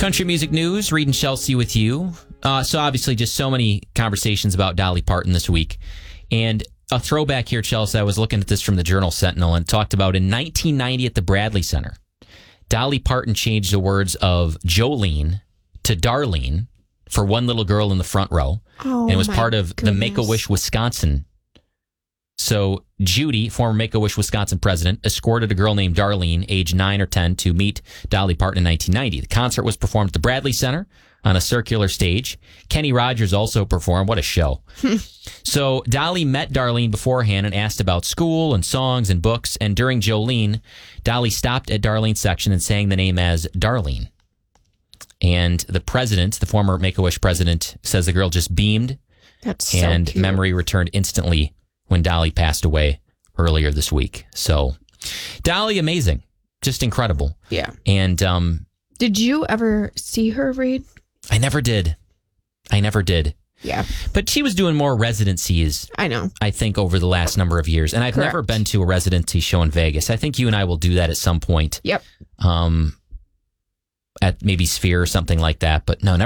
Country music news, Reed and Chelsea with you. So obviously just so many conversations about Dolly Parton this week. And a throwback here, Chelsea, I was looking at this from the Journal Sentinel and talked about in 1990 at the Bradley Center, Dolly Parton changed the words of Jolene to Darlene for one little girl in the front row. Oh, and it was part of goodness. the Make-A-Wish Wisconsin. So Judy, former Make-A-Wish Wisconsin president, escorted a girl named Darlene, age 9 or 10, to meet Dolly Parton in 1990. The concert was performed at the Bradley Center on a circular stage. Kenny Rogers also performed. What a show. So Dolly met Darlene beforehand and asked about school and songs and books. And during Jolene, Dolly stopped at Darlene's section and sang the name as Darlene. And the president, the former Make-A-Wish president, says the girl just beamed. That's so and cute. memory returned instantly when Dolly passed away earlier this week. So Dolly, amazing. Just incredible. Yeah. And Did you ever see her, Reed? I never did. Yeah. But she was doing more residencies, I know. I think, over the last number of years. And I've Correct. never been to a residency show in Vegas. I think you and I will do that at some point. Yep. At maybe Sphere or something like that. But no, never.